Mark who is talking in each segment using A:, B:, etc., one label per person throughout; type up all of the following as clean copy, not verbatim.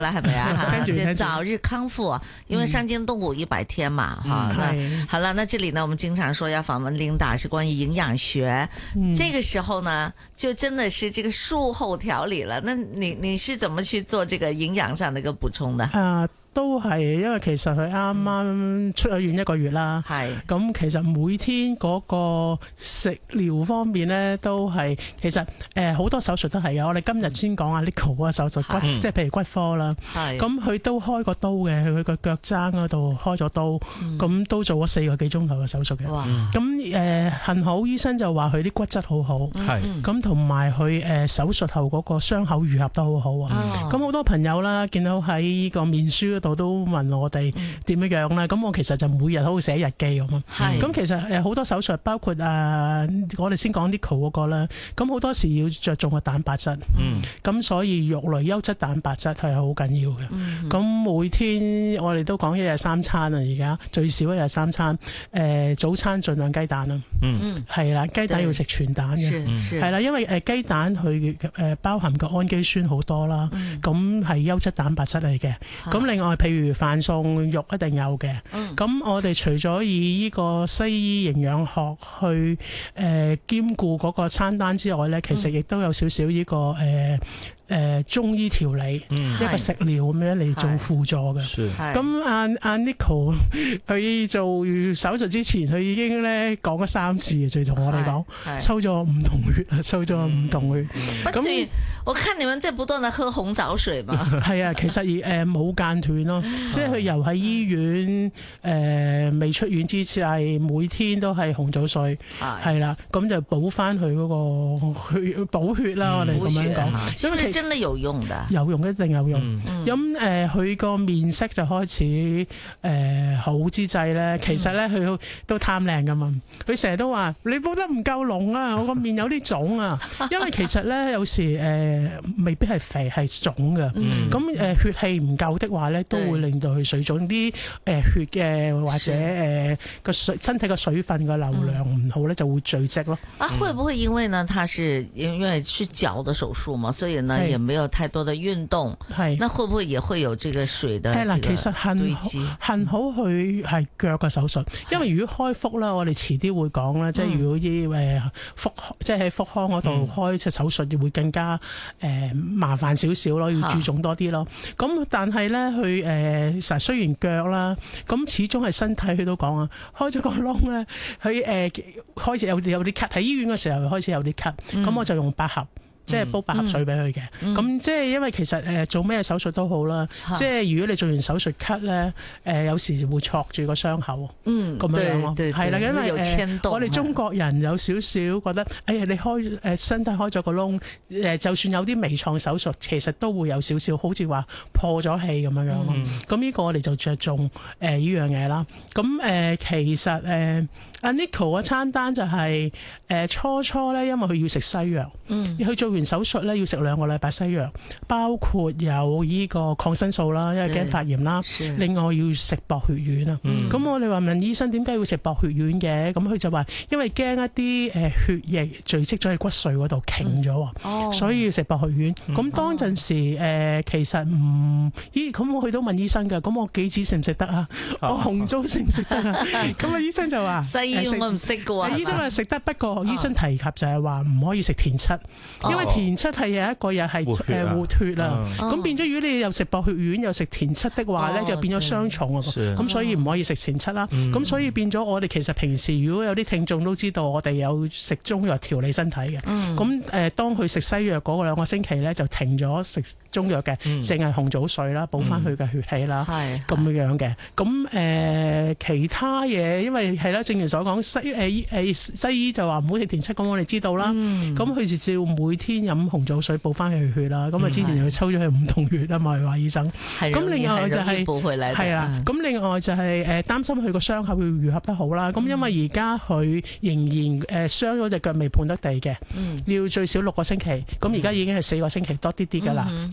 A: 啦，係咪啊？
B: 就
A: 早日康復啊！因為傷筋動骨100天嘛，哈。好了，那這裡呢，我們經常說要訪問 Linda 是關於營養學，這個時候呢，就真的是這個術後調理了。那你是怎麼去做這個營養上的一個補充的？
B: 都係，因為其實佢啱啱出咗院1個月啦。係。咁其實每天嗰個食療方面咧，都係其實好多手術都係嘅。我哋今日先講阿 Nico 嗰個手術，即係譬如骨科啦。係。咁佢都開過刀嘅，佢個腳踭嗰度開咗刀，咁都做咗4個幾鐘頭嘅手術嘅。哇！咁幸好醫生就話佢啲骨質好好。係。咁同埋佢手術後嗰個傷口愈合得好好啊。咁好多朋友啦，見到喺個面書度都問我哋點樣啦，咁我其實就每日好寫日記咁啊。咁其實好多手術，包括我哋先講 Nico 嗰個啦，咁好多時要着重個蛋白質。咁所以肉類優質蛋白質係好緊要嘅。咁每天我哋都講1日3餐啊，而家最少1日3餐。早餐盡量雞蛋啦。係啦，雞蛋要食全蛋嘅。係啦，因為雞蛋佢包含嘅氨基酸好多啦，咁係優質蛋白質嚟嘅。咁另外譬如飯餸肉一定有嘅。咁我哋除咗以呢個西醫營養學去兼顧嗰個餐單之外咧，其實亦都有少少呢個中醫調理，一個食療咁樣嚟做輔助嘅。咁阿 Nico 佢做手術之前，佢已經咧講咗3次，就同我哋講抽咗5桶血啊，抽咗5桶血。
A: 咁我看你們在不斷地喝紅棗水嘛。係
B: 啊，其實冇間斷咯，即係佢由喺醫院未出院之前，係每天都係紅棗水，係啦，咁就補翻佢嗰個補血啦。我哋咁樣講，因為真係有用的，有用一定有用。咁佢個面色就開始好之際咧，其實咧佢都貪靚噶嘛。佢成日都話你補得唔夠濃啊，我個面有啲腫啊。因為其實咧有時未必係肥係腫嘅。咁血氣唔夠的話咧，都會令到佢水腫啲血嘅或者個身體個水分個流量唔好咧，就會聚積咯。
A: 會不會因為呢？它是因為是腳的手術嘛，所以呢也沒有太多的運動。係，那會不會也會有這個水的這個堆積？其實
B: 幸好佢係腳嘅手術，因為如果開腹啦，我哋遲啲會講啦，即係如果啲腹即係喺腹腔嗰度開隻手術，會更加麻煩少少咯，要注重多啲咯。咁但係咧，佢實雖然腳啦，咁始終係身體，佢都講啊，開咗個窿咧，佢開始有啲咳，喺醫院嘅時候開始有啲咳，咁我就用百合。即係煲百合水俾佢嘅，咁即係因為其實做咩手術都好啦，即係如果你做完手術咳咧，有時會戳住個傷口，咁樣咯，係啦，因為我哋中國人有少少覺得，哎呀，你身體開咗個窿，就算有啲微創手術，其實都會有少少好似話破咗氣咁樣樣咯。咁呢個我哋就着重呢樣嘢啦。咁其實阿 Nico 嘅餐單就係初咧，因為佢要食西藥，佢做完手術咧要食2個禮拜西藥，包括有呢個抗生素啦，因為驚發炎啦，另外要食薄血丸啊。咁我哋話問醫生點解要食薄血丸嘅？咁佢就話因為驚一啲血液聚積咗喺骨髓嗰度傾咗，所以要食薄血丸。咁當陣時其實咁我去到問醫生㗎，咁我杞子食唔食得啊？我紅棗食唔食得啊？咁醫生就話
A: 我唔識嘅喎。
B: 醫生話食得，不過醫生提及就係話唔可以食田七，因為田七係有一個又係活血啊。咁變咗如果你又食薄血丸又食田七的話咧，就變咗雙重啊。咁所以唔可以食田七啦。咁所以變咗我哋其實平時如果有啲聽眾都知道，我哋有食中藥調理身體嘅。咁當佢食西藥嗰2個星期咧，就停咗食中藥嘅，淨係紅棗水啦，補翻佢嘅血氣啦，咁樣嘅。咁其他嘢，因為係啦，正如所講，西醫就話唔好食田七，咁我哋知道啦。咁佢就照每天飲紅棗水補翻佢血啦。咁之前又抽咗佢5桶血啊嘛，話醫生。咁另外就係係啦。咁另外就係擔心佢個傷口會愈合得好啦。咁因為而家佢仍然傷咗隻腳未判得地嘅，要最少6個星期。咁而家已經係4個星期多啲㗎啦。咁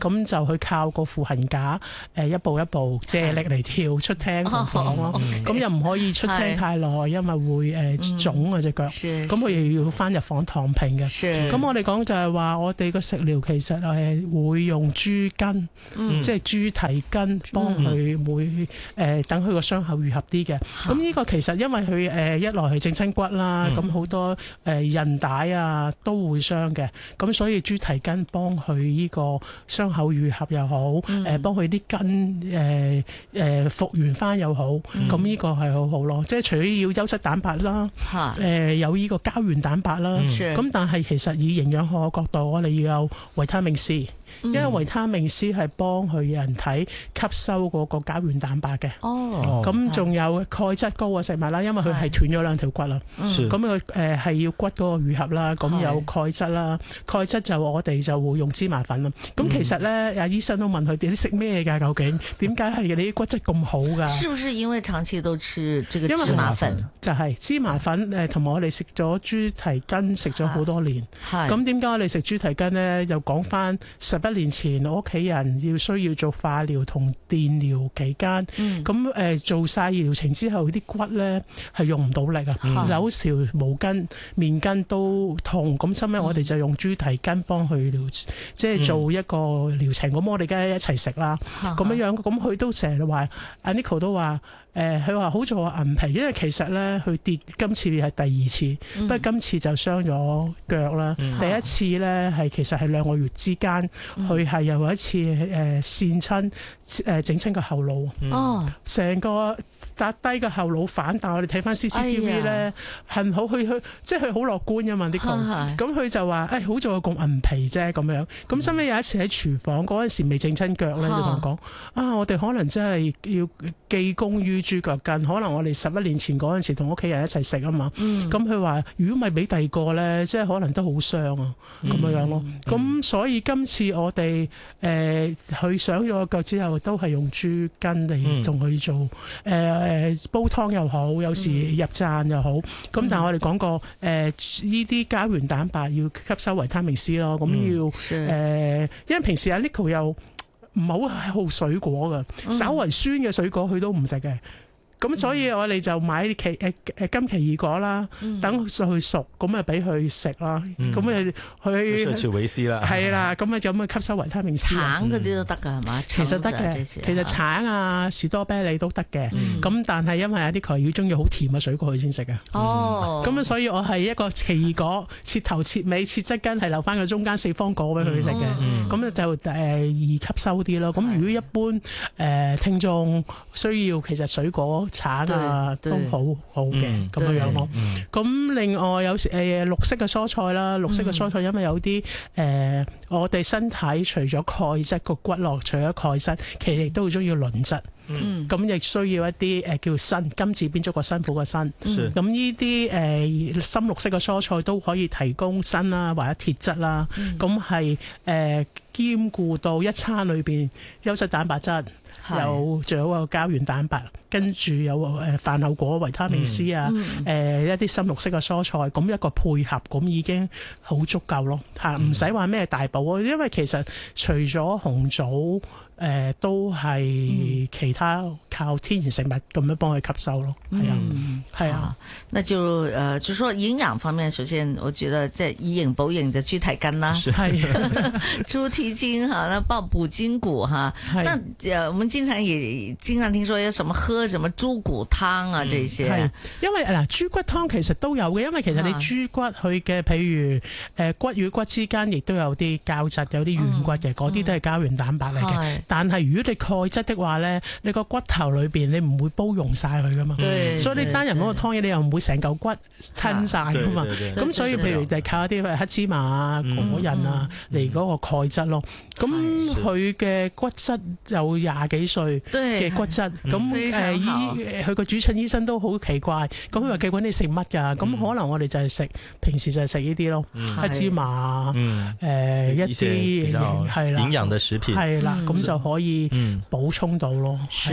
B: 咁就去靠個扶行架一步一步借力嚟跳出廳房咯。咁又唔可以出廳太耐，因為會腫啊隻腳。咁佢又要翻入房躺平嘅。咁我哋講就係話，我哋個食療其實係會用豬筋，即係豬蹄筋，幫佢會等佢個傷口愈合啲嘅。咁呢個其實因為佢一來係整親骨啦，咁好多韌帶啊都會傷嘅。咁所以豬蹄筋幫佢呢個傷口愈合又好，幫佢啲筋復原翻又好，咁呢個係好好咯。即係除咗要優質蛋白啦，有呢個膠原蛋白啦，咁但係其實以營養學嘅角度，我哋要有維他命 C。因為維他命 C 係幫佢人體吸收嗰個膠原蛋白嘅。咁仲有鈣質高嘅食物啦，因為佢係斷咗兩條骨啦。咁佢係要骨嗰個愈合啦，咁有鈣質啦。鈣質就我哋就會用芝麻粉啦。咁其實咧，阿醫生都問佢哋：你食咩㗎？究竟點解係你啲骨質咁好㗎？
A: 是不是因為長期都吃這個芝麻粉？
B: 就係芝麻粉同埋我哋食咗豬蹄筋食咗好多年。咁點解我哋食豬蹄筋咧？又講翻11年前我屋企人需要做化療同電療期間，咁做晒療程之後，啲骨咧係用唔到力啊，扭條毛巾、面巾都痛，咁收尾我哋就用豬蹄筋幫佢療，即係做一個療程。咁我哋梗係一齊食啦，咁樣樣，咁佢都成日話，阿 Nico 都話。佢話好在我銀皮，因為其實咧佢跌今次係第2次，不過今次就傷咗腳啦。第一次咧係其實係2個月之間，佢係有一次跣親整親個後腦，成個搭低個後腦反彈。我哋睇翻 CCTV 咧，幸好佢即係佢好樂觀㗎嘛啲咁佢就話好在我咁銀皮啫咁樣。咁收尾有一次喺廚房嗰陣時未整親腳咧，就同我講我哋可能真係要記功於豬腳筋，可能我哋11年前嗰陣時同屋企人一齊食啊嘛，咁佢話如果咪俾第二個咧，即係可能都好傷啊，咁樣咯。咁所以今次我哋佢上咗個腳之後，都係用豬筋嚟同佢做煲湯又好，有時入贊又好。咁但係我哋講過呢啲膠原蛋白要吸收維他命 C 咯，咁要因為平時阿 Nico 又唔係好水果㗎，稍為酸嘅水果佢都唔食嘅。咁所以我哋就買金奇異果啦，等佢熟，咁啊俾佢食啦。咁啊佢
C: 調維 C 啦，
B: 係啦，咁啊就咁吸收維他命 C。
A: 橙嗰啲都得㗎係嘛？
B: 其實得嘅，其實橙啊、士多啤梨都得嘅。咁但係因為有啲佢要中意好甜嘅水果佢先食嘅。咁啊所以我係一個奇異果，切頭切尾切側根，係留翻個中間4方果俾佢食嘅。咁就易吸收啲咯。咁如果一般聽眾需要，其實水果橙啊都好好嘅咁樣咯。咁另外有時綠色嘅蔬菜啦，綠色嘅蔬菜因為有啲我哋身體除咗鈣質個骨骼，除咗鈣質，其實亦都好中意磷質。咁亦需要一啲叫鋅，金字邊咗個辛苦嘅鋅。咁呢啲深綠色嘅蔬菜都可以提供鋅啦，或者鐵質啦。咁係兼顧到一餐裏邊優質蛋白質，仲有個膠原蛋白，跟住有飯後果維他命 C 啊，一啲深綠色嘅蔬菜，咁一個配合咁已經好足夠咯。唔使話咩大補，因為其實除咗紅棗。都係其他靠天然食物咁樣幫佢吸收咯，係啊，
A: 那就就說營養方面，首先我覺得即係以形補形就豬蹄筋啦，係豬蹄筋哈，那補筋骨哈，那我們經常聽說有什麼喝什麼豬骨湯啊這些，
B: 因為嗱豬骨湯其實都有嘅，因為其實你豬骨佢嘅譬如骨與骨之間亦都有啲膠質，有啲軟骨嘅，嗰啲都係膠原蛋白嚟嘅。但係如果你鈣質的話咧，你個骨頭裏邊你唔會煲溶晒佢噶嘛，所以你單人嗰個湯嘢你又唔會成嚿骨親晒噶嘛。咁所以譬如就係靠一啲黑芝麻啊、果仁啊嚟嗰個鈣質咯。咁佢嘅骨質有20幾歲嘅骨質，咁佢個主診醫生都好奇怪，咁佢話究竟你食乜㗎？咁可能我哋就係平時就係食呢啲咯，黑芝麻一啲係啦，
C: 營養嘅食品係啦，
B: 咁就可以補充到咯。
A: 是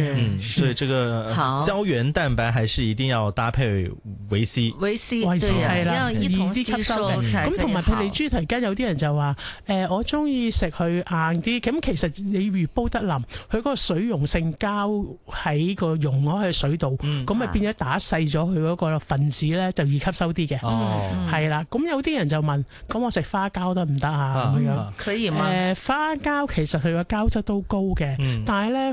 C: 所以這個膠原蛋白還是一定要搭配維 C。
A: 維 C 係啦，因為一同吸收咁同埋譬如你豬蹄筋，有啲人就話我中意食佢硬啲，咁其實你越煲得腍，佢嗰個水溶性膠喺個溶咗喺水度，咁咪變咗打細咗佢嗰個分子咧，就易吸收啲嘅。係啦，咁有啲人就問，咁我食花膠得唔得啊？咁樣可以嗎？花膠其實佢個膠質都高嘅，但係咧